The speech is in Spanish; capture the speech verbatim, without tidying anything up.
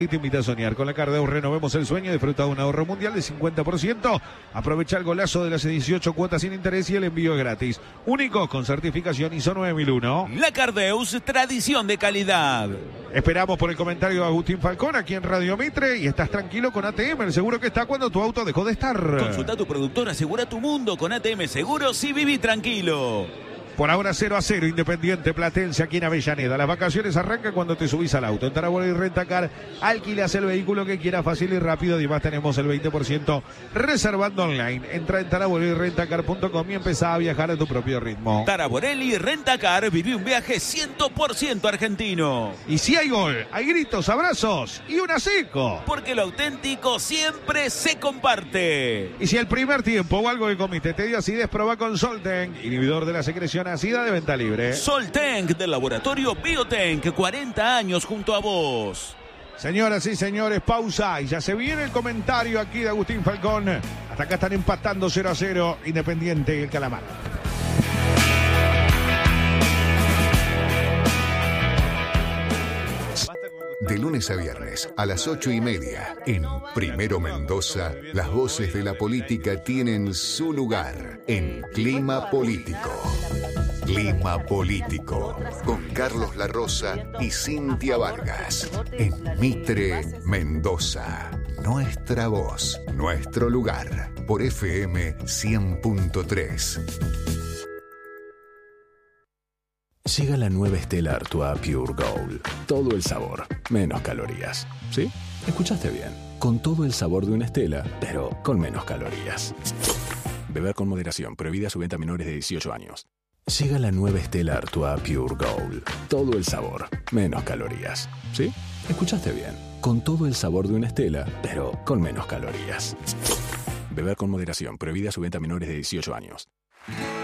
Y te invita a soñar. Con la Cardeu renovemos el sueño. Disfruta de un ahorro mundial de cincuenta por ciento. Aprovecha el golazo de las dieciocho cuotas sin interés y el envío es gratis. Único con certificación I S O nueve mil uno. La Cardeus, tradición de calidad. Esperamos por el comentario de Agustín Falcón aquí en Radio Mitre. Y estás tranquilo con A T M. El seguro que está cuando tu auto dejó de estar. Consulta a tu productor, asegura tu mundo con A T M Seguros y viví tranquilo. Por ahora cero a cero, Independiente Platense aquí en Avellaneda. Las vacaciones arrancan cuando te subís al auto. En Tarabola y Rentacar, alquilas el vehículo que quieras fácil y rápido. Además tenemos el veinte por ciento reservando online. Entra en tarabola y rentacar punto com y empezá a viajar a tu propio ritmo. Taraborelli Rentacar, viví un viaje cien por ciento argentino. Y si hay gol, hay gritos, abrazos y una seco. Porque lo auténtico siempre se comparte. Y si el primer tiempo o algo que comiste te dio acidez, probá con Solten, inhibidor de la secreción ácida de venta libre. Soltank del laboratorio Biotank, cuarenta años junto a vos. Señoras y señores, pausa y ya se viene el comentario aquí de Agustín Falcón. Hasta acá están empatando cero a cero Independiente y el Calamar. De lunes a viernes a las ocho y media, en Primero Mendoza, las voces de la política tienen su lugar en Clima Político. Clima Político, con Carlos La Rosa y Cintia Vargas, en Mitre, Mendoza. Nuestra voz, nuestro lugar, por F M cien punto tres. Llega la nueva Stella Artois Pure Gold. Todo el sabor, menos calorías. ¿Sí? Escuchaste bien. Con todo el sabor de una Stella, pero con menos calorías. Beber con moderación. Prohibida su venta a menores de dieciocho años. Llega la nueva Stella Artois Pure Gold. Todo el sabor, menos calorías. ¿Sí? Escuchaste bien. Con todo el sabor de una Stella, pero con menos calorías. Beber con moderación. Prohibida su venta a menores de dieciocho años.